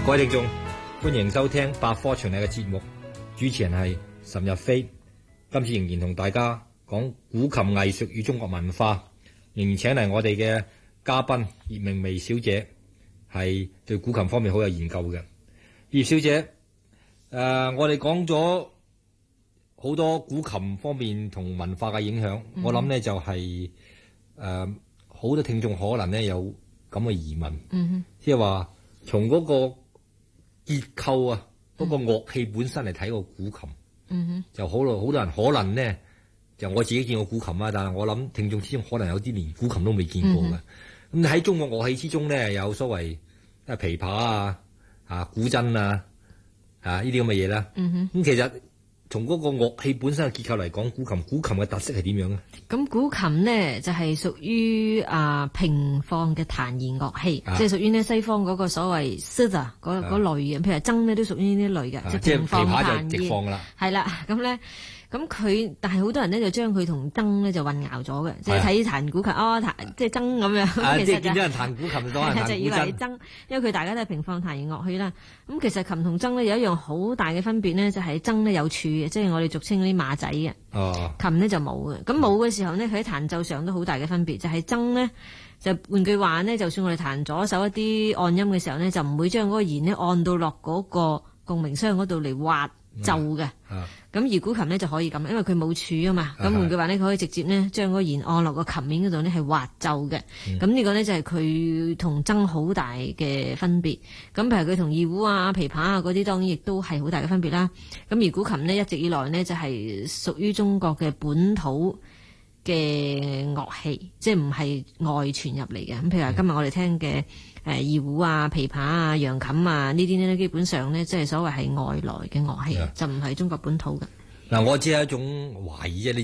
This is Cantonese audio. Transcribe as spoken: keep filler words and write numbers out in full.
各位聽眾，歡迎收聽百科全書嘅節目，主持人係岑日飛。今次仍然同大家講古琴藝術與中國文化，仍然請嚟我哋嘅嘉賓葉明薇小姐，係對古琴方面好有研究嘅。葉小姐，誒、呃，我哋講咗好多古琴方面同文化嘅影響，嗯、我諗呢就係誒好多聽眾可能呢有咁嘅疑問，即係話從嗰個結構啊，嗰、嗯、個樂器本身嚟睇個古琴，嗯、就好多好多人可能呢，就我自己見過古琴啊，但係我諗聽眾之中可能有啲連古琴都未見過嘅。咁、嗯、喺中國樂器之中呢，有所謂啊琵琶啊、啊古箏啊、啊呢啲咁嘅嘢啦。咁、嗯、其實從嗰個樂器本身嘅結構嚟講，古琴古琴嘅特色係點樣咧？咁古琴呢，就係屬於啊平放嘅彈弦樂器，啊、即係屬於呢西方嗰個所謂 zither 嗰嗰類嘅，譬如箏呢都屬於呢啲類嘅，啊、即係平放彈弦。係啦，咁咧。咁佢，但係好多人咧就將佢同箏咧就混淆咗嘅，即係睇彈古琴哦，彈即係箏咁樣。 啊、 其實即係見到人彈古琴就當人彈古箏。就以為係箏，因為佢大家都係平放彈弦樂器啦。咁其實琴同箏咧有一樣好大嘅分別呢，就係箏咧有柱嘅，即係我哋俗稱嗰啲馬仔嘅。哦。琴呢就冇嘅，咁冇嘅時候呢，佢喺彈奏上都好大嘅分別，就係箏呢，就換句話呢，就算我哋彈左手一啲按音嘅時候呢，就唔會將嗰個弦呢按到落嗰個共鳴箱嗰度嚟滑奏嘅。嗯啊咁而古琴咧就可以咁，因為佢冇柱啊嘛。咁換句話咧，佢可以直接咧將嗰個弦按落個琴面嗰度咧係滑奏嘅。咁、嗯、呢個咧就係佢同箏好大嘅分別。咁譬如佢同二胡啊、琵琶啊嗰啲，當然亦都係好大嘅分別啦。咁而古琴呢，一直以來呢，就係屬於中國嘅本土嘅樂器，即係唔係外傳入嚟嘅。咁譬如話今日我哋聽嘅誒二胡啊、琵琶啊、揚琴啊呢啲呢，基本上呢，即係所謂係外來嘅樂器，就唔係中國本土嘅。嗱，我只係一種懷疑啫。